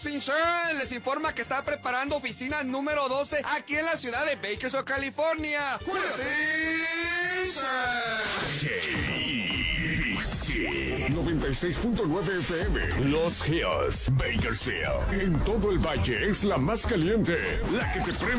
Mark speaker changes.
Speaker 1: House Insurance les informa que está preparando oficina número 12 aquí en la ciudad de Bakersfield, California.
Speaker 2: KBC 96.9 FM. Los Hills, Bakersfield. En todo el valle es la más caliente, la que te premia